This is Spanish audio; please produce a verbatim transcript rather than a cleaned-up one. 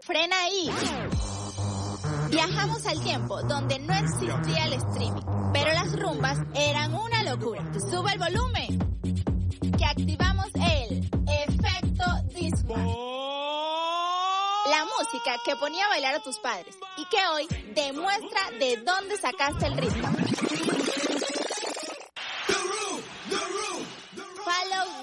frena ahí. Viajamos al tiempo donde no existía el streaming, pero las rumbas eran una locura. Sube el volumen, que activamos el efecto disco. La música que ponía a bailar a tus padres y que hoy demuestra de dónde sacaste el ritmo.